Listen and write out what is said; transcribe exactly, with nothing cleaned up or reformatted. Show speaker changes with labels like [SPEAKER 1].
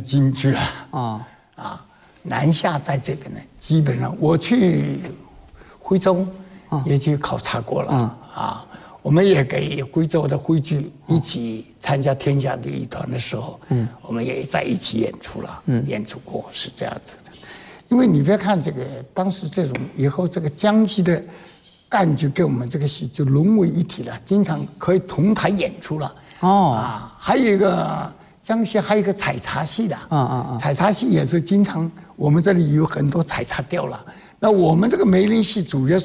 [SPEAKER 1] 京剧了
[SPEAKER 2] 啊
[SPEAKER 1] 啊。南下在这边呢，基本上我去徽州也去考察过了、嗯、啊。我们也给徽州的徽剧一起参加天下第一团的时候，嗯，我们也在一起演出了，嗯，演出过是这样子的。因为你别看这个当时这种以后这个江西的赣剧跟我们这个戏就融为一体了，经常可以同台演出了。哦啊，还有一个江西还有一个采茶戏的，啊啊啊，采茶戏也是经常我们这里有很多采茶调了。那我们这个梅林戏主要是